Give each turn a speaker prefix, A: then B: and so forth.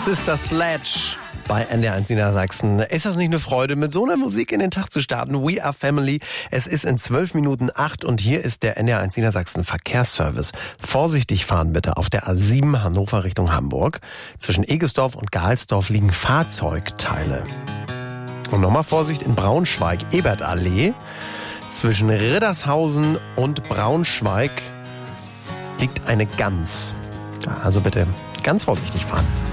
A: Sister Sledge bei NDR1 Niedersachsen. Ist das nicht eine Freude, mit so einer Musik in den Tag zu starten? We are Family. Es ist in 12 Minuten 8 und hier ist der NDR1 Niedersachsen Verkehrsservice. Vorsichtig fahren bitte auf der A7 Hannover Richtung Hamburg. Zwischen Egesdorf und Gahlsdorf liegen Fahrzeugteile. Und nochmal Vorsicht in Braunschweig, Ebertallee. Zwischen Riddershausen und Braunschweig liegt eine Gans. Also bitte ganz vorsichtig fahren.